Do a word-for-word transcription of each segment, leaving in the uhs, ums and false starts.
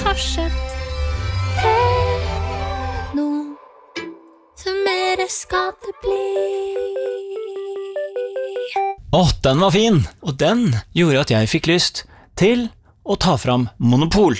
kanskje det noe som mer skal det bli. Åh, den var fin, og den gjorde at jeg fikk lyst til å ta fram Monopol.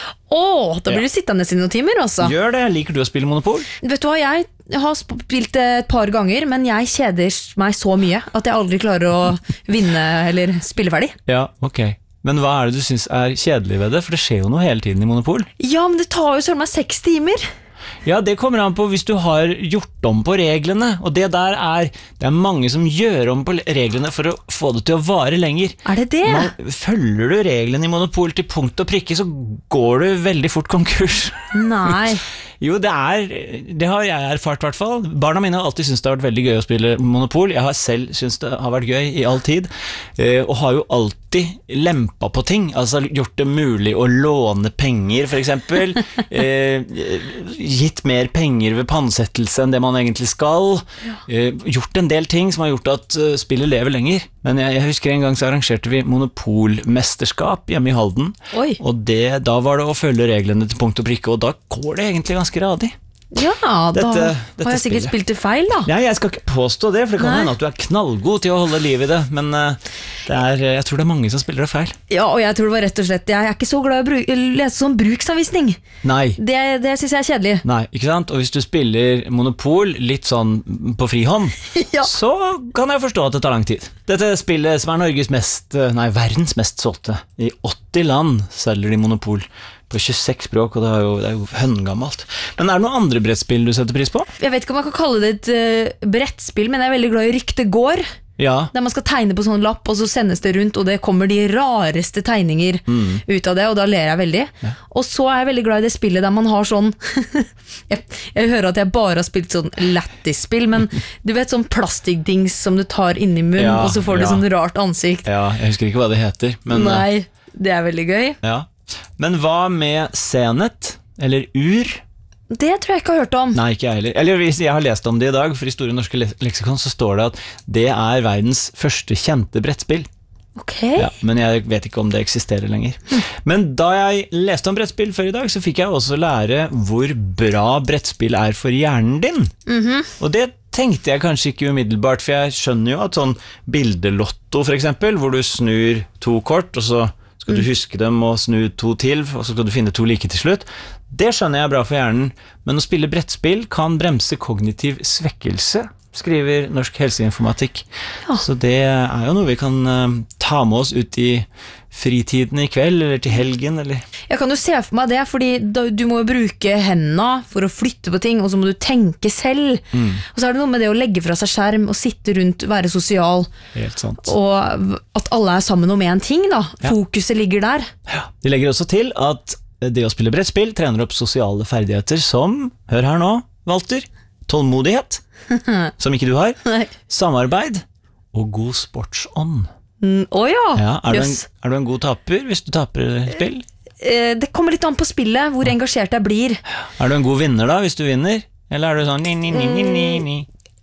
Åh, da blir du sittende i noen timer også. Gjør det, liker du å spille Monopol? Vet du hva, jeg har spilt det et par ganger, men jeg kjeder meg så mye at jeg aldri klarer å vinne eller spille ferdig. Ja, ok. Men hva er det du synes er kjedelig ved det? For det skjer jo noe hele tiden i Monopol. Ja, men det tar jo søren meg seks timer. Ja, det kommer an på hvis du har gjort om på reglene, og det der er, det er mange som gjør om på reglene for å få det til å vare lenger. Er det det? Man, følger du reglene i Monopol til punkt og prikke, så går du veldig fort konkurs. Nei. Jo, det er, det har jeg erfart i hvert fall. Barna mine har alltid syntes det har vært veldig gøy å spille Monopol. Jeg har selv syntes det har vært gøy i all tid, og har jo alltid lempet på ting, altså gjort det mulig å låne penger, for eksempel, eh, gitt mer penger ved pantsettelse enn det man egentlig skal, eh, gjort en del ting som har gjort at uh, spillet lever lenger. Men jeg, jeg husker en gang så arrangerte vi Monopolmesterskap hjemme i Halden, Oi. og det, da var det å følge reglene til punkt og prikke, og da går det egentlig ganske radig. Ja, Dette- da dette har jeg sikkert spillet. spilt det feil da. Ja, jeg skal ikke påstå det, for det kan Nei. hende at du er knallgod til å holde liv i det, men uh, det er, jeg tror det er mange som spiller det feil. Ja, og jeg tror det var rett og slett, jeg er ikke så glad i å bru- lese sånn bruksanvisning. Nei. Det, det synes jeg er kjedelig. Nei, ikke sant? Og hvis du spiller Monopol litt sånn på frihånd, Ja. så kan jeg forstå at det tar lang tid. Dette spillet som er Norges mest, nei, verdens mest solgte. I åtti land selger de Monopol på tjueseks språk, og det er jo, det er jo høngammelt. Men er det noen andre brettspill du setter pris på? Jeg vet ikke om man kan kalle det et uh, brettspill, men jeg er veldig glad i Rykte går, Ja, der man skal tegne på sånn lapp, og så sendes det rundt, og det kommer de rareste tegninger ut av det, og da ler jeg veldig. Og så er jeg veldig glad i det spillet der man har sånn jeg, jeg hører at jeg bare har spilt sånn lættis-spill, men du vet sånn plastikkdings som du tar inn i munnen, Ja, og så får du ja. sånn rart ansikt. ja, jeg husker ikke hva det heter, men... uh, Nei, det er veldig gøy. Ja. Men hva med Senet, eller Ur? Det tror jeg ikke har hørt om. Nei, ikke jeg heller. Eller hvis jeg har lest om det i dag, for i Store norske le- leksikon så står det at det er verdens første kjente brettspill. Ok. Ja, men jeg vet ikke om det eksisterer lenger. Men da jeg leste om brettspill før i dag, så fikk jeg også lære hvor bra brettspill er for hjernen din. Og det tenkte jeg kanskje ikke umiddelbart, for jeg skjønner jo at sånn bildelotto for eksempel, hvor du snur to kort, og så skal du huske dem og snu to til, og så skal du finne to like til slutt. Det skjønner jeg er bra for hjernen, men å spille brettspill kan bremse kognitiv svekkelse, skriver Norsk Helseinformatikk. Ja. Så det er jo noe vi kan uh, ta med oss ut i fritiden i kveld, eller til helgen, eller... Jeg kan jo se for meg det, fordi da, du må jo bruke hendene for å flytte på ting, og så må du tenke selv. Og så er det noe med det å legge fra seg skjerm, og sitte rundt, være sosial, Helt sant. og at alle er sammen om en ting da. Ja. Fokuset ligger der. Ja. De legger også til at det å spille brettspill trener opp sosiale ferdigheter som, hør her nå, Walter, tålmodighet, som ikke du har, Nei. samarbeid og god sportsånd. Mm, Å ja, Ja, er, du en, Jøss. er du en god taper hvis du taper spill? Eh, Det kommer litt an på spillet, hvor engasjert jeg blir. Er du en god vinner da hvis du vinner? Eller er du sånn ni, ni, ni, ni, ni, ni?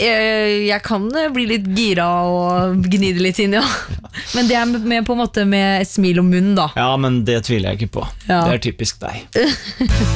Eh, Jeg kan eh, bli litt gira og gni det litt inn, ja. Men det er med, på en måte med et smil om munnen da. Ja, men det tviler jeg ikke på. Ja. Det er typisk deg.